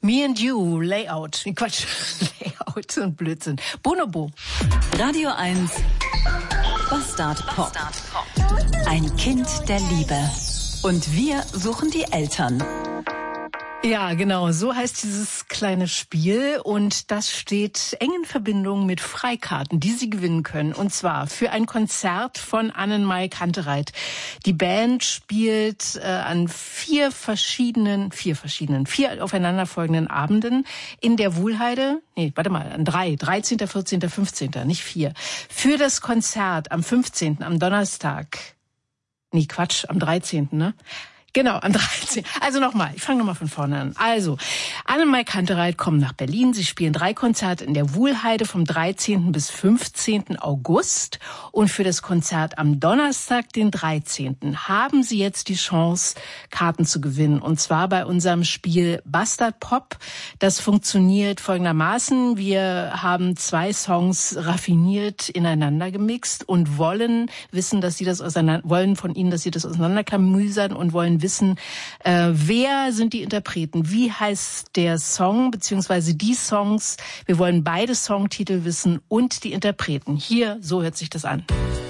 Me and You, Layout. Quatsch, Layout und Blödsinn. Bonobo. Radio 1, Bastard Pop. Ein Kind der Liebe. Und wir suchen die Eltern. Ja, genau, so heißt dieses kleine Spiel und das steht eng in Verbindung mit Freikarten, die Sie gewinnen können. Und zwar für ein Konzert von Annenmai Kantereit. Die Band spielt an vier aufeinanderfolgenden Abenden in der Wuhlheide. An 13., 14., 15., nicht 4. Für das Konzert am 15., am Donnerstag. Am 13., ne? Genau, am 13. Also nochmal, ich fange nochmal von vorne an. Also, Annenmai Kantereit kommen nach Berlin. Sie spielen 3 Konzerte in der Wuhlheide vom 13. bis 15. August. Und für das Konzert am Donnerstag, den 13., haben Sie jetzt die Chance, Karten zu gewinnen. Und zwar bei unserem Spiel Bastard Pop. Das funktioniert folgendermaßen. Wir haben 2 Songs raffiniert ineinander gemixt und wollen wissen, dass Sie das auseinanderklamüsern und wollen wissen, wer sind die Interpreten, wie heißt der Song beziehungsweise die Songs. Wir wollen beide Songtitel wissen und die Interpreten. Hier, so hört sich das an.